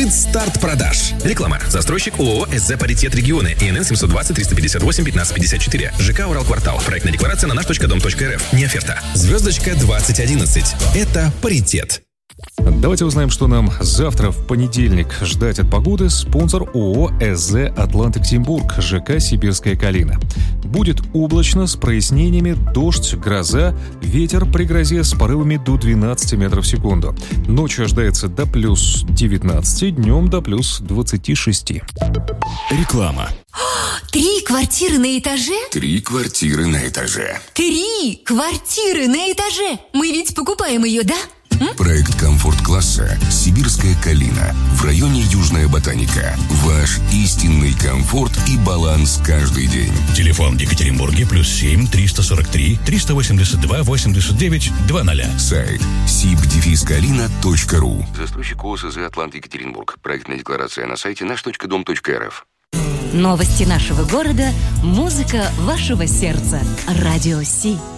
Момент старт продаж. Реклама. Застройщик ООО СЗ «Паритет Регионы». ИНН 720-358-1554. ЖК «Уралквартал». Проектная декларация на наш.дом.рф. Не оферта. Звездочка 2011. Это «Паритет». Давайте узнаем, что нам завтра в понедельник ждать от погоды. Спонсор ООО СЗ «Атлантик-Тимбург», ЖК «Сибирская Калина». Будет облачно с прояснениями, дождь, гроза, ветер при грозе с порывами до 12 метров в секунду. Ночью ожидается до плюс 19, днем до плюс 26. Реклама. 3 квартиры на этаже? 3 квартиры на этаже. 3 квартиры на этаже! Мы ведь покупаем ее, да? Проект комфорт-класса «Сибирская Калина» в районе Южная Ботаника. Ваш истинный комфорт и баланс каждый день. Телефон в Екатеринбурге +7 343 382 89 00. Сайт sib-kalina.ru. Застройщик ОСЗ «Атлант Екатеринбург». Проектная декларация на сайте наш.дом.рф. Новости нашего города, музыка вашего сердца. Радио Си.